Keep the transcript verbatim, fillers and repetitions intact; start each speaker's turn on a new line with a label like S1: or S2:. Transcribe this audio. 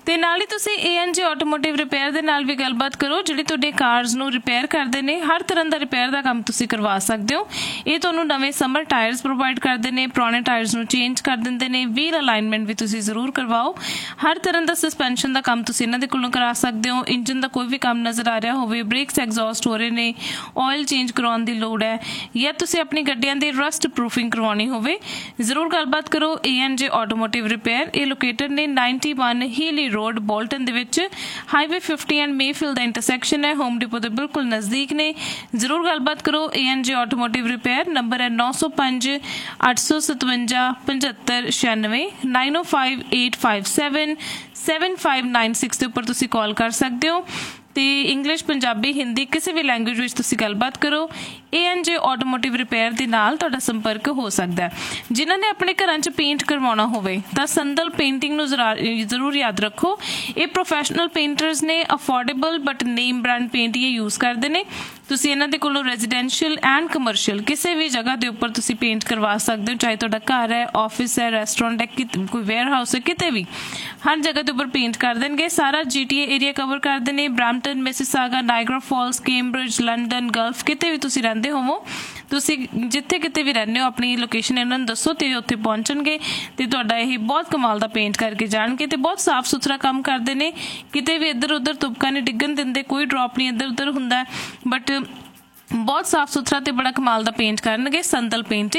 S1: ਤੇ ਨਾਲ ਹੀ ਤੁਸੀਂ ਏ ਐਨ ਜੀ ਆਟੋਮੋਟਿਵ ਰਿਪੇਅਰ ਦੇ ਨਾਲ ਵੀ ਗੱਲਬਾਤ ਕਰੋ, ਜਿਹੜੇ ਤੁਹਾਡੇ ਕਾਰਸ ਨੂੰ ਰਿਪੇਅਰ ਕਰਦੇ ਨੇ। ਹਰ ਤਰ੍ਹਾਂ ਦਾ ਰਿਪੇਅਰ ਦਾ ਕੰਮ ਤੁਸੀਂ ਕਰਵਾ ਸਕਦੇ ਹੋ। ਇਹ ਤੁਹਾਨੂੰ ਨਵੇਂ ਸਮਰ ਟਾਇਰਸ ਪ੍ਰੋਵਾਈਡ ਕਰਦੇ ਨੇ, ਪੁਰਾਣੇ ਟਾਇਰਸ ਨੂੰ ਚੇਂਜ ਕਰ ਦਿੰਦੇ ਨੇ, ਵੀਲ ਅਲਾਈਨਮੈਂਟ ਵੀ ਤੁਸੀਂ ਜ਼ਰੂਰ ਕਰਵਾਓ। ਹਰ ਤਰ੍ਹਾਂ ਦਾ ਸਸਪੈਂਸ਼ਨ ਦਾ ਕੰਮ ਤੁਸੀਂ ਇਹਨਾਂ ਦੇ ਕੋਲੋਂ ਕਰਾ ਸਕਦੇ ਹੋ। ਇੰਜਨ ਦਾ ਕੋਈ ਵੀ ਕੰਮ ਨਜ਼ਰ ਆ ਰਿਹਾ ਹੋਵੇ, ਬ੍ਰੇਕਸ ਐਗਜ਼ੌਸਟ ਹੋ ਰਹੇ ਨੇ, ਆਇਲ ਚੇਂਜ ਕਰਵਾਉਣ ਦੀ ਲੋੜ ਹੈ, ਜਾਂ ਤੁਸੀਂ ਆਪਣੀ ਗੱਡੀਆਂ ਦੀ ਰਸਟ ਪ੍ਰੂਫਿੰਗ ਕਰਵਾਉਣੀ ਹੋਵੇ, ਜ਼ਰੂਰ ਗੱਲਬਾਤ ਕਰੋ ਏ ਐਨ ਜੀ ਆਟੋਮੋਟਿਵ ਰਿਪੇਅਰ। ਇਹ ਲੋਕੇਟਡ ਨੇ ਨਾਈਨਟੀ ਵਨ ਹੀਲੀ ਰੋਡ ਬੋਲਟਨ ਦੇ ਵਿੱਚ, highway fifty and Mayfield the intersection ਹੈ, ਹੋਮ ਡਿਪੋ ਦੇ ਬਿਲਕੁਲ ਨਜ਼ਦੀਕ ਨੇ। ਜ਼ਰੂਰ ਗੱਲਬਾਤ ਕਰੋ ਏ ਐਨ ਜੀ ਆਟੋਮੋਟਿਵ ਰਿਪੇਅਰ। ਨੰਬਰ ਹੈ ਨੌ ਸੌ ਪੰਜ ਅੱਠ ਸੌ ਸਤਵੰਜਾ ਪਝੱਤਰ ਛਿਆਨਵੇਂ ਨਾਈਨ ਓ five eight five seven seven five nine six ਦੇ ਉੱਪਰ ਤੁਸੀਂ ਕਾਲ ਕਰ ਸਕਦੇ ਹੋ। ਤੇ ਇੰਗਲਿਸ਼, ਪੰਜਾਬੀ, ਹਿੰਦੀ ਕਿਸੇ ਵੀ ਲੈਂਗੁਏਜ ਵਿੱਚ ਤੁਸੀਂ ਗੱਲਬਾਤ ਕਰੋ, ਏ ਐਨ ਜੀ ਆਟੋਮੋਟਿਵ ਰਿਪੇਅਰ ਦੇ ਨਾਲ ਤੁਹਾਡਾ ਸੰਪਰਕ ਹੋ ਸਕਦਾ ਹੈ। ਜਿਨ੍ਹਾਂ ਨੇ ਆਪਣੇ ਘਰਾਂ 'ਚ ਪੇਂਟ ਕਰਵਾਉਣਾ ਹੋਵੇ ਤਾਂ ਸੰਦਲ ਪੇਂਟਿੰਗ ਨੂੰ ਜ਼ਰੂਰ ਯਾਦ ਰੱਖੋ। ਇਹ ਪ੍ਰੋਫੈਸ਼ਨਲ ਪੇਂਟਰਸ ਨੇ, affordable but name brand paint ਇਹ ਯੂਜ਼ ਕਰਦੇ ਨੇ। ਤੁਸੀਂ ਇਹਨਾਂ ਦੇ ਕੋਲੋਂ ਰੈਜ਼ੀਡੈਂਸ਼ੀਅਲ ਐਂਡ ਕਮਰਸ਼ੀਅਲ ਕਿਸੇ ਵੀ ਜਗ੍ਹਾ ਦੇ ਉੱਪਰ ਤੁਸੀਂ ਪੇਂਟ ਕਰਵਾ ਸਕਦੇ ਹੋ, ਚਾਹੇ ਤੁਹਾਡਾ ਘਰ ਹੈ, ਆਫਿਸ ਹੈ, ਰੈਸਟੋਰੈਂਟ ਹੈ, ਕੋਈ ਵੇਅਰ ਹਾਊਸ ਹੈ, ਕਿਤੇ ਵੀ ਹਰ ਜਗ੍ਹਾ ਦੇ ਉੱਪਰ ਪੇਂਟ ਕਰ ਦੇਣਗੇ। ਸਾਰਾ ਜੀ ਟੀ ਏ ਏਰੀਆ ਕਵਰ ਕਰਦੇ ਨੇ। Brampton, Mississauga, Niagara false, Cambridge, London, Gulf, ਕਿਤੇ ਵੀ ਤੁਸੀਂ ਰਹਿੰਦੇ ਹੋਵੋ, ਤੁਸੀਂ ਜਿੱਥੇ ਕਿਤੇ ਵੀ ਰਹਿੰਦੇ ਹੋ ਆਪਣੀ ਲੋਕੇਸ਼ਨ ਇਹਨਾਂ ਨੂੰ ਦੱਸੋ ਤੇ ਉੱਥੇ ਪਹੁੰਚਣਗੇ ਤੇ ਤੁਹਾਡਾ ਇਹ ਬਹੁਤ ਕਮਾਲ ਦਾ ਪੇਂਟ ਕਰਕੇ ਜਾਣਗੇ। ਤੇ ਬਹੁਤ ਸਾਫ਼ ਸੁਥਰਾ ਕੰਮ ਕਰਦੇ ਨੇ, ਕਿਤੇ ਵੀ ਇੱਧਰ ਉੱਧਰ ਤੁਪਕਾ ਨਹੀਂ ਡਿੱਗਣ ਦਿੰਦੇ, ਕੋਈ ਡਰੋਪ ਨਹੀਂ ਇੱਧਰ ਉੱਧਰ ਹੁੰਦਾ, ਬਟ ਬਹੁਤ ਸਾਫ਼ ਸੁਥਰਾ ਤੇ ਬੜਾ ਕਮਾਲ ਦਾ ਪੇਂਟ ਕਰਨਗੇ। ਸੰਦਲ ਪੇਂਟਿੰਗ